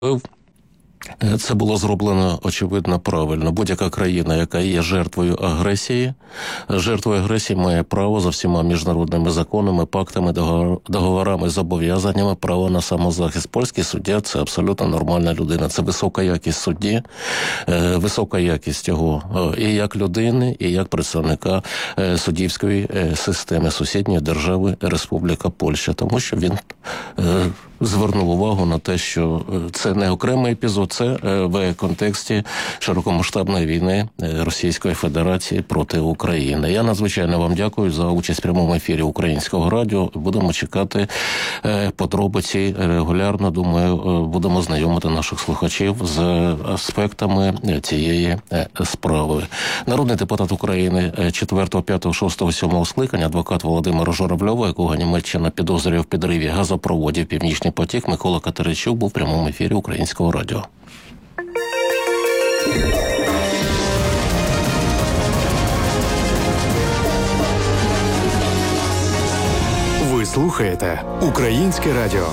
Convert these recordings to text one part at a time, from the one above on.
Це було зроблено, очевидно, правильно. Будь-яка країна, яка є жертвою агресії має право за всіма міжнародними законами, пактами, договорами, зобов'язаннями, право на самозахист. Польський суддя – це абсолютно нормальна людина. Це висока якість судді, висока якість його і як людини, і як представника суддівської системи сусідньої держави Республіка Польща. Тому що він звернув увагу на те, що це не окремий епізод, це в контексті широкомасштабної війни Російської Федерації проти України. Я надзвичайно вам дякую за участь в прямому ефірі Українського радіо. Будемо чекати подробиці регулярно. Думаю, будемо знайомити наших слухачів з аспектами цієї справи. Народний депутат України 4, 5, 6, 7 скликання, адвокат Володимира Журавльова, якого Німеччина підозрює в підриві газопроводів «Північний потік», Микола Катеринчук був в прямому ефірі Українського радіо. Ви слухаєте Українське радіо.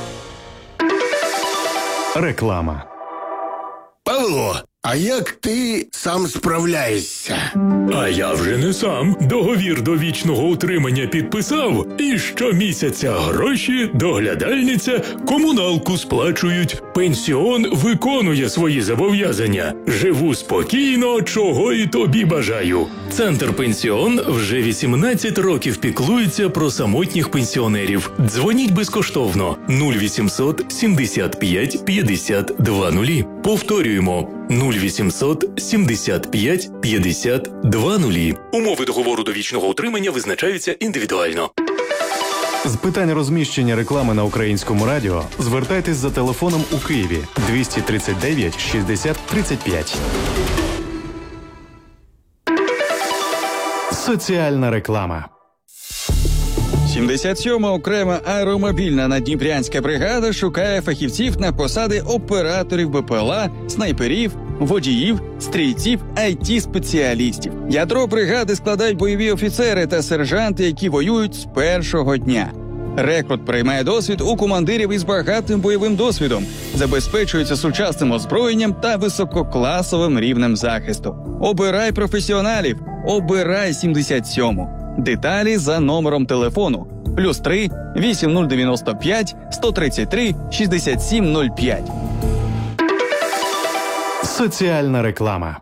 Реклама. Павло, а як ти сам справляєшся? А я вже не сам. Договір довічного утримання підписав, і щомісяця гроші, доглядальниця, комуналку сплачують. Пенсіон виконує свої зобов'язання. Живу спокійно, чого і тобі бажаю. Центр «Пенсіон» вже 18 років піклується про самотніх пенсіонерів. Дзвоніть безкоштовно 0800 75 50 20. Повторюємо 0800 75 50 20. Умови договору довічного утримання визначаються індивідуально. З питань розміщення реклами на Українському радіо звертайтесь за телефоном у Києві 239 60 35. Соціальна реклама. 77-ма окрема аеромобільна наддніпрянська бригада шукає фахівців на посади операторів БПЛА, снайперів, водіїв, стрільців, IT-спеціалістів. Ядро бригади складають бойові офіцери та сержанти, які воюють з першого дня. Рекрут приймає досвід у командирів із багатим бойовим досвідом, забезпечується сучасним озброєнням та висококласовим рівнем захисту. Обирай професіоналів, обирай 77-му. Деталі за номером телефону +3 8095 133 6705. Соціальна реклама.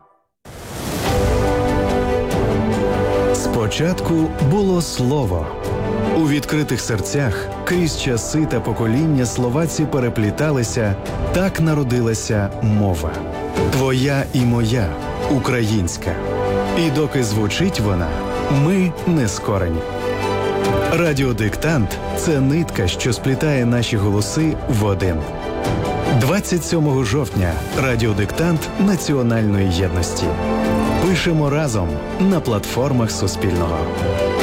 Спочатку було слово. У відкритих серцях крізь часи та покоління слова ці перепліталися, так народилася мова. Твоя і моя, українська. І доки звучить вона, ми не скорені. Радіодиктант – це нитка, що сплітає наші голоси в один. 27 жовтня радіодиктант національної єдності. Пишемо разом на платформах Суспільного.